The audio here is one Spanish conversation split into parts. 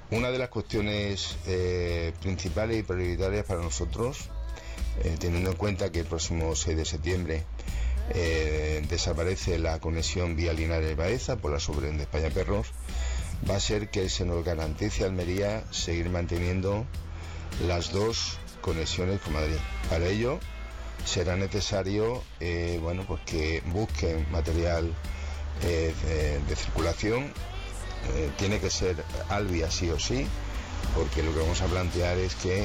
Una de las cuestiones principales y prioritarias para nosotros, teniendo en cuenta que el próximo 6 de septiembre desaparece la conexión vía Linares-Baeza por la subvención de España Perros, va a ser que se nos garantice a Almería seguir manteniendo las dos conexiones con Madrid. Para ello será necesario pues que busquen material de circulación. Tiene que ser Alvia sí o sí, porque lo que vamos a plantear es que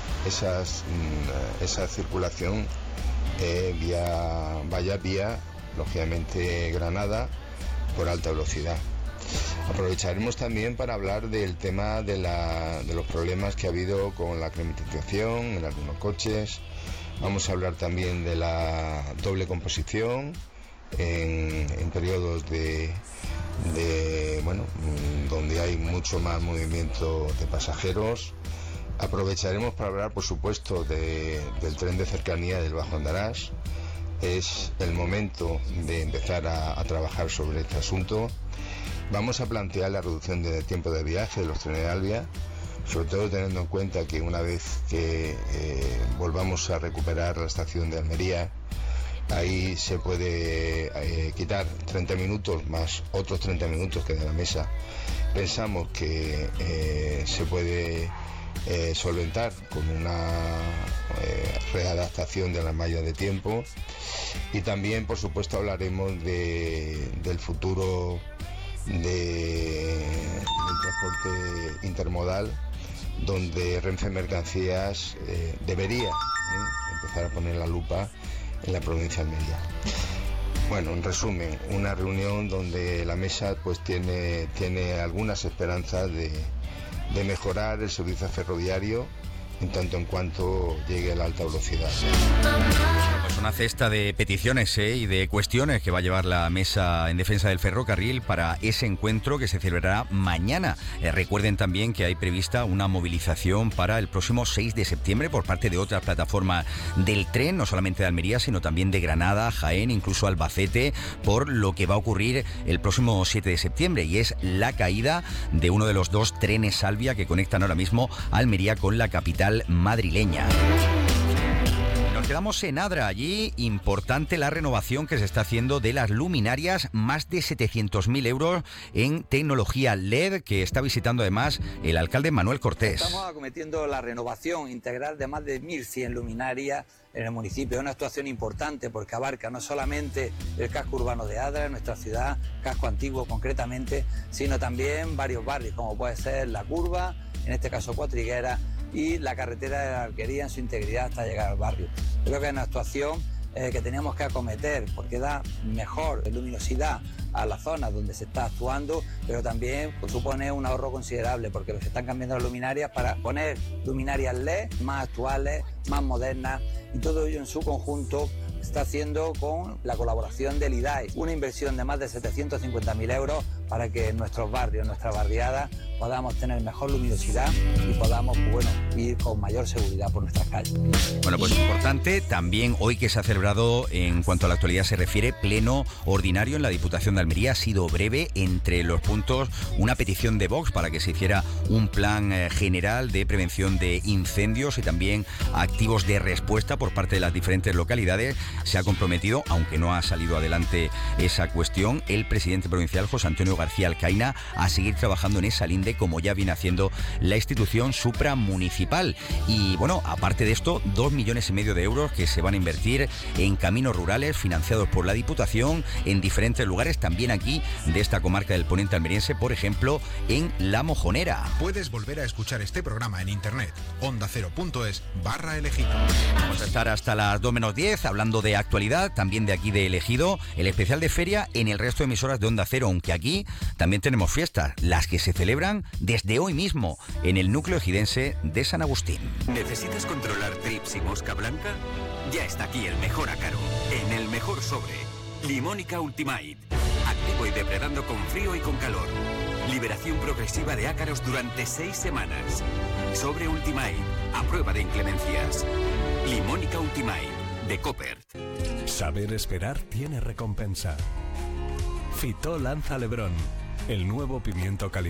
esa circulación vaya vía, lógicamente, Granada por alta velocidad. Aprovecharemos también para hablar del tema de los problemas que ha habido con la climatización en algunos coches. Vamos a hablar también de la doble composición en periodos donde hay mucho más movimiento de pasajeros. Aprovecharemos para hablar, por supuesto, del tren de cercanía del Bajo Andarás. Es el momento de empezar a trabajar sobre este asunto. Vamos a plantear la reducción de tiempo de viaje de los trenes de Alvia, sobre todo teniendo en cuenta que una vez que volvamos a recuperar la estación de Almería, ahí se puede quitar 30 minutos más otros 30 minutos que de la mesa. Pensamos que se puede solventar con una readaptación de las mallas de tiempo, y también, por supuesto, hablaremos del futuro del transporte intermodal, donde Renfe Mercancías debería empezar a poner la lupa en la provincia de Almería. Bueno, en resumen, una reunión donde la mesa pues tiene algunas esperanzas de mejorar el servicio ferroviario en tanto en cuanto llegue a la alta velocidad. Pues una cesta de peticiones y de cuestiones que va a llevar la Mesa en Defensa del Ferrocarril para ese encuentro que se celebrará mañana. Recuerden también que hay prevista una movilización para el próximo 6 de septiembre por parte de otras plataformas del tren, no solamente de Almería, sino también de Granada, Jaén, incluso Albacete, por lo que va a ocurrir el próximo 7 de septiembre, y es la caída de uno de los dos trenes Alvia que conectan ahora mismo a Almería con la capital madrileña. Nos quedamos en Adra. Allí, importante la renovación que se está haciendo de las luminarias, más de 700.000 euros en tecnología LED, que está visitando además el alcalde Manuel Cortés. Estamos acometiendo la renovación integral de más de 1.100 luminarias en el municipio. Es una actuación importante porque abarca no solamente el casco urbano de Adra, nuestra ciudad, casco antiguo concretamente, sino también varios barrios, como puede ser La Curva, en este caso Cuatriguera, y la carretera de la Alquería en su integridad hasta llegar al barrio. Creo que es una actuación que teníamos que acometer porque da mejor luminosidad a las zonas donde se está actuando, pero también supone un ahorro considerable porque se están cambiando las luminarias para poner luminarias LED más actuales, más modernas, y todo ello en su conjunto se está haciendo con la colaboración del IDAE, una inversión de más de 750.000 euros para que en nuestros barrios, en nuestra barriada, podamos tener mejor luminosidad y podamos ir con mayor seguridad por nuestras calles. Bueno, pues importante también hoy que se ha celebrado, en cuanto a la actualidad se refiere, pleno ordinario en la Diputación de Almería. Ha sido breve, entre los puntos una petición de Vox para que se hiciera un plan general de prevención de incendios y también activos de respuesta por parte de las diferentes localidades. Se ha comprometido, aunque no ha salido adelante esa cuestión, el presidente provincial José Antonio García Alcaina a seguir trabajando en esa linde, como ya viene haciendo la institución supramunicipal. Y bueno, aparte de esto, 2,5 millones de euros que se van a invertir en caminos rurales financiados por la Diputación en diferentes lugares, también aquí de esta comarca del Poniente almeriense, por ejemplo, en La Mojonera. Puedes volver a escuchar este programa en internet, ondacero.es/elegido. Vamos a estar hasta las 2 menos 10 hablando de actualidad, también de aquí de Elegido, el especial de feria en el resto de emisoras de Onda Cero, aunque aquí también tenemos fiestas, las que se celebran desde hoy mismo en el núcleo ejidense de San Agustín. ¿Necesitas controlar trips y mosca blanca? Ya está aquí el mejor ácaro, en el mejor sobre. Limónica Ultimate. Activo y depredando con frío y con calor. Liberación progresiva de ácaros durante 6 semanas. Sobre Ultimate, a prueba de inclemencias. Limónica Ultimate, de Coppert. Saber esperar tiene recompensa. Fitó lanza Lebrón, el nuevo pimiento caliente.